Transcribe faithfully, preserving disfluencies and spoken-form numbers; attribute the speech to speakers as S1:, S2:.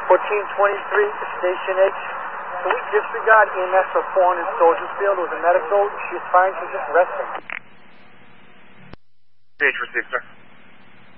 S1: fourteen twenty-three, Station H. Can we disregard E M S for four hundred Soldier Field? It was a medical. She's fine. She's just resting.
S2: Stage received, sir.